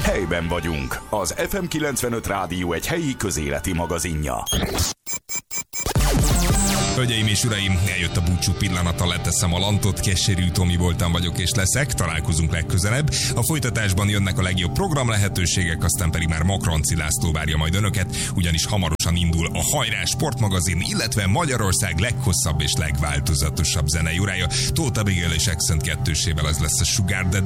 Helyben vagyunk. Az FM 95 Rádió egy helyi közéleti magazinja. Hölgyeim és uraim, eljött a búcsú pillanata, leteszem a lantot, Keserű Tomi voltam, vagyok és leszek, találkozunk legközelebb. A folytatásban jönnek a legjobb program lehetőségek, aztán pedig már Makranci László várja majd önöket, ugyanis hamarosan indul a Hajrá sportmagazin, illetve Magyarország leghosszabb és legváltozatosabb zenei órája. Tóth Abigail és Accent kettősével, az lesz a Sugar Daddy.